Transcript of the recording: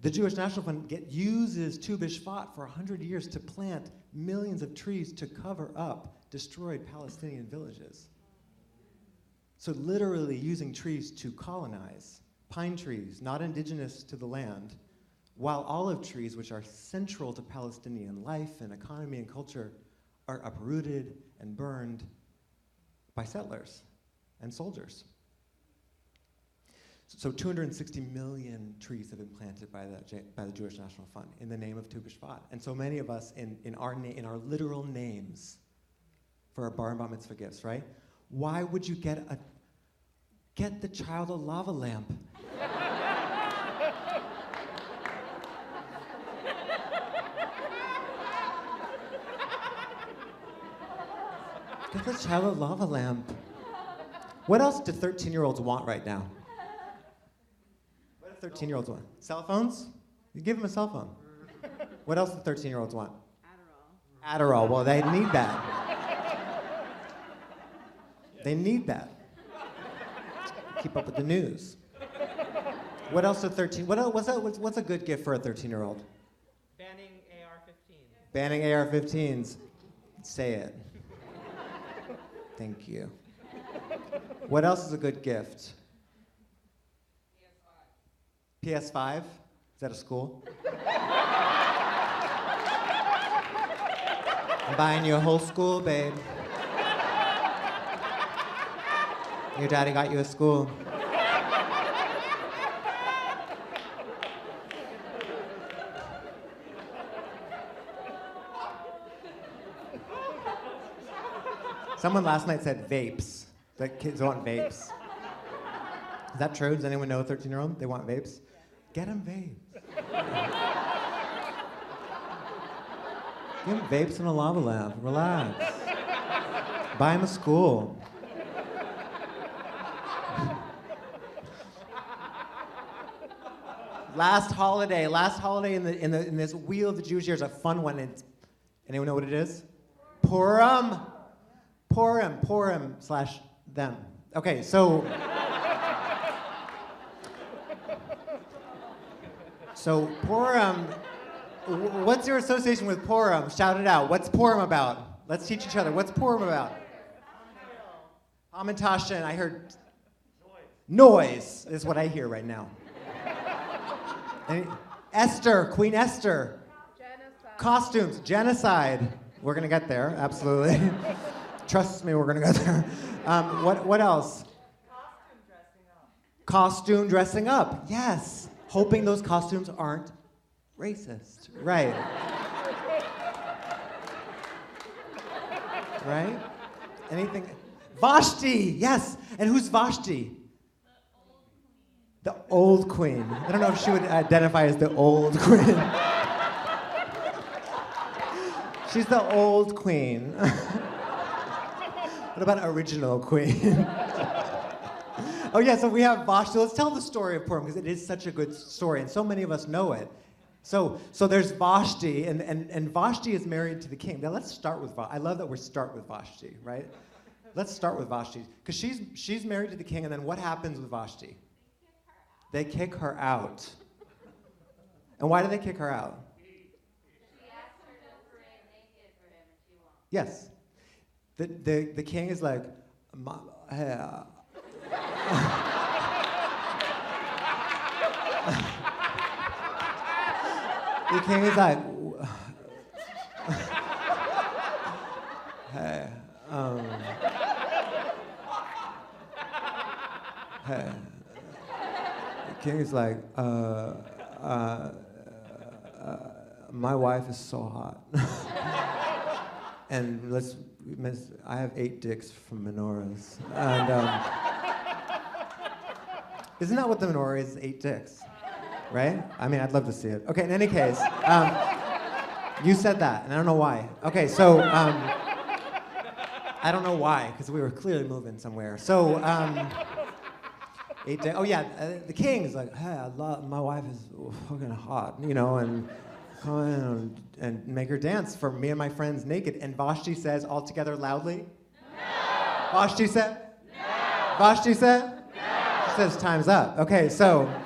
The Jewish National Fund uses Tu B'Shvat for 100 years to plant millions of trees to cover up destroyed Palestinian villages. So literally using trees to colonize. Pine trees, not indigenous to the land, while olive trees, which are central to Palestinian life and economy and culture, are uprooted and burned by settlers and soldiers. So 260 million trees have been planted by the Jewish National Fund in the name of Tu B'Shvat. And so many of us in our literal names for our bar and bat mitzvah gifts, right? Why would you get the child a lava lamp? Get the child a lava lamp. What else do 13-year-olds want right now? What do 13-year-olds want? Cell phones? You give them a cell phone. What else do 13-year-olds want? Adderall. Well, they need that. They need that. Keep up with the news. What else do 13? What's a good gift for a 13-year-old? Banning AR-15s. Banning AR-15s. Say it. Thank you. What else is a good gift? PS5. PS5? Is that a school? I'm buying you a whole school, babe. Your daddy got you a school. Someone last night said vapes. That kids want vapes. Is that true? Does anyone know a 13-year-old? They want vapes? Get them vapes. Give them vapes and a lava lamp. Relax. Buy them a school. Last holiday in this wheel of the Jewish year is a fun one. Anyone know what it is? Purim. Purim / them. Okay, so Purim, what's your association with Purim? Shout it out. What's Purim about? Let's teach each other. What's Purim about? Hamantashen, I heard noise is what I hear right now. Esther, Queen Esther. Genocide. Costumes, genocide. We're gonna get there, absolutely. Trust me, we're gonna go there. What else? Costume dressing up, yes. Hoping those costumes aren't racist, right? Right? Anything? Vashti, yes. And who's Vashti? The old queen. I don't know if she would identify as the old queen. She's the old queen. What about original queen? Oh yeah, so we have Vashti. Let's tell the story of Purim because it is such a good story and so many of us know it. So there's Vashti and Vashti is married to the king. Now let's start with Vashti. I love that we start with Vashti, right? Let's start with Vashti because she's married to the king and then what happens with Vashti? They kick her out. And why do they kick her out? She asked her to parade naked for him and she won't. Yes. The king is like, the king is like, hey, hey. The king is like, my wife is so hot. And I have 8 dicks from menorahs. And isn't that what the menorah is? 8 dicks, right? I mean, I'd love to see it. Okay, in any case, you said that, and I don't know why. Okay, so I don't know why, because we were clearly moving somewhere. So 8 dicks. Oh yeah, the king is like, hey, my wife is fucking hot, you know, and come in and make her dance for me and my friends naked. And Vashti says all together loudly, no. Vashti said? No. Vashti said? No. She says time's up. Okay, so